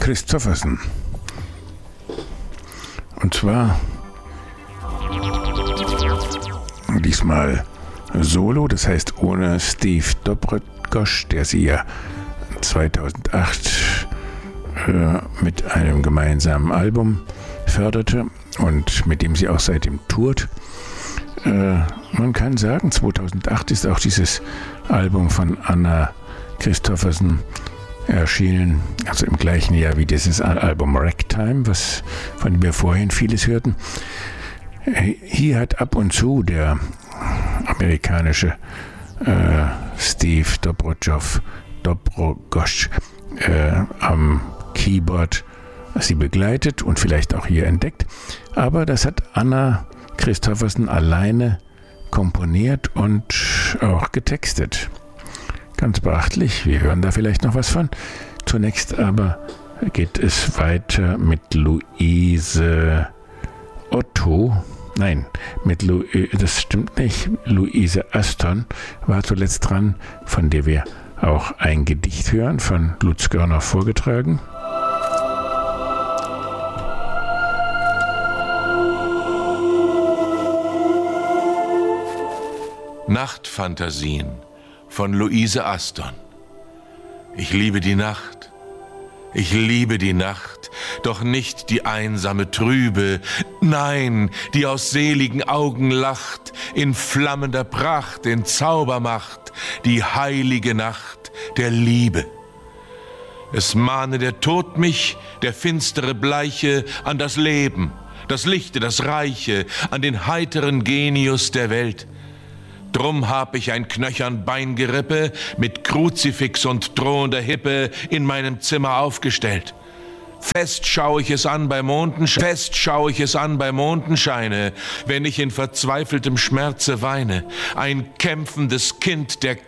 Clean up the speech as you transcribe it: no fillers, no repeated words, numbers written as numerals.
Kristofferson. Und zwar diesmal solo, das heißt ohne Steve Dobrogosz, der sie ja 2008 mit einem gemeinsamen Album förderte und mit dem sie auch seitdem tourt. Man kann sagen, 2008 ist auch dieses Album von Anna Kristofferson erschienen, also im gleichen Jahr wie dieses Album Ragtime, von dem wir vorhin vieles hörten. Hier hat ab und zu der amerikanische Steve Dobrogosz am Keyboard sie begleitet und vielleicht auch hier entdeckt. Aber das hat Anna Kristofferson alleine komponiert und auch getextet. Ganz beachtlich, wir hören da vielleicht noch was von. Zunächst aber geht es weiter mit Louise Otto. Nein, das stimmt nicht. Louise Aston war zuletzt dran, von der wir auch ein Gedicht hören, von Lutz Görner vorgetragen. Nachtfantasien von Louise Aston. Ich liebe die Nacht. Ich liebe die Nacht, doch nicht die einsame Trübe, nein, die aus seligen Augen lacht, in flammender Pracht, in Zaubermacht, die heilige Nacht der Liebe. Es mahne der Tod mich, der finstere Bleiche, an das Leben, das Lichte, das Reiche, an den heiteren Genius der Welt. Drum hab ich ein knöchern Beingerippe mit Kruzifix und drohender Hippe in meinem Zimmer aufgestellt. Fest schau ich es an bei Mondenscheine, wenn ich in verzweifeltem Schmerze weine, ein kämpfendes Kind der